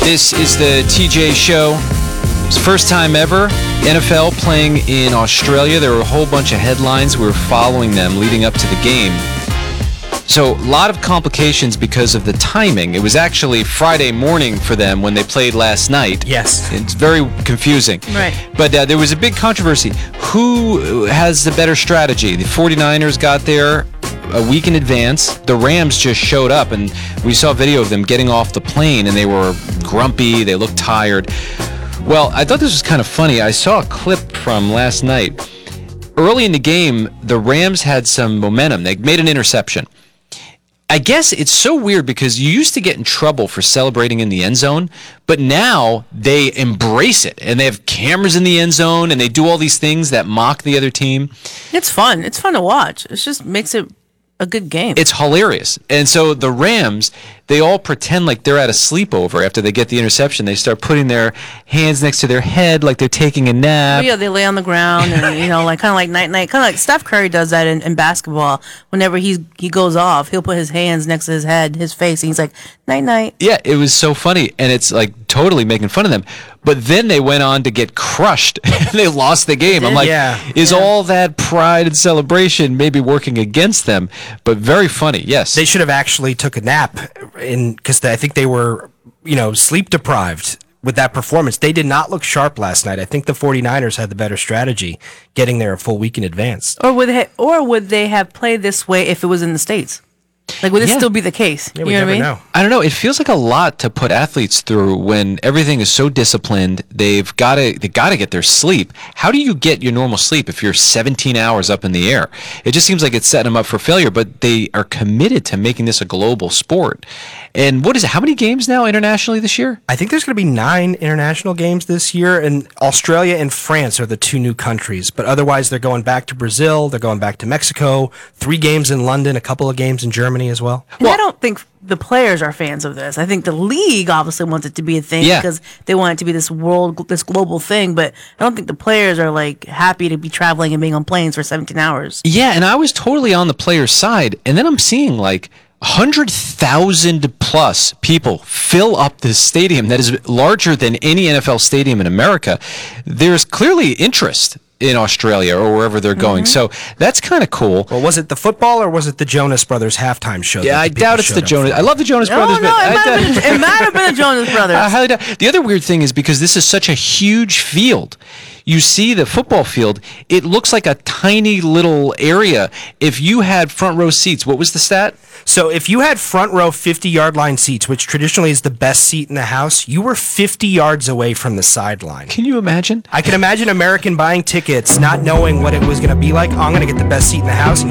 This is the TJ Show. It's first time ever. NFL playing in Australia. There were a whole bunch of headlines. We were following them leading up to the game. So, a lot of complications because of the timing. It was actually Friday morning for them when they played last night. Yes. It's very confusing. Right. But there was a big controversy. Who has the better strategy? The 49ers got there a week in advance. The Rams just showed up, and we saw a video of them getting off the plane, and they were grumpy. They looked tired. Well, I thought this was kind of funny. I saw a clip from last night. Early in the game, the Rams had some momentum. They made an interception. I guess it's so weird because you used to get in trouble for celebrating in the end zone, but now they embrace it, and they have cameras in the end zone, and they do all these things that mock the other team. It's fun. It's fun to watch. It just makes it a good game. It's hilarious. And so the Rams, they all pretend like they're at a sleepover after they get the interception. They start putting their hands next to their head like they're taking a nap. Yeah, they lay on the ground and, like kind of like night-night. Kind of like Steph Curry does that in basketball. Whenever he goes off, he'll put his hands next to his head, his face, and he's like, night-night. Yeah, it was so funny, and it's like totally making fun of them. But then they went on to get crushed. They lost the game. I'm like, is all that pride and celebration maybe working against them? But very funny, yes. They should have actually took a nap because I think they were, sleep deprived with that performance. They did not look sharp last night. I think the 49ers had the better strategy, getting there a full week in advance. Or would they have played this way if it was in the States? Like, would this still be the case? Yeah, we never know. I don't know. It feels like a lot to put athletes through when everything is so disciplined. They got to get their sleep. How do you get your normal sleep if you're 17 hours up in the air? It just seems like it's setting them up for failure, but they are committed to making this a global sport. And what is it? How many games now internationally this year? I think there's going to be 9 international games this year, and Australia and France are the 2 new countries. But otherwise, they're going back to Brazil, they're going back to Mexico, 3 games in London, a couple of games in Germany as well. And I don't think the players are fans of this. I think the league obviously wants it to be a thing because they want it to be this global thing. But I don't think the players are like happy to be traveling and being on planes for 17 hours. Yeah, and I was totally on the players' side, and then I'm seeing like 100,000 plus people fill up this stadium that is larger than any NFL stadium in America. There's clearly interest in Australia or wherever they're going. So that's kind of cool. Well, was it the football or was it the Jonas Brothers halftime show? Yeah, I doubt it's the Jonas. I love the Jonas Brothers. No, it might have been the Jonas Brothers. I highly doubt. The other weird thing is because this is such a huge field, you see the football field, it looks like a tiny little area. If you had front row seats, what was the stat? So if you had front row 50-yard line seats, which traditionally is the best seat in the house, you were 50 yards away from the sideline. Can you imagine? I can imagine American buying tickets, not knowing what it was going to be like. Oh, I'm going to get the best seat in the house. And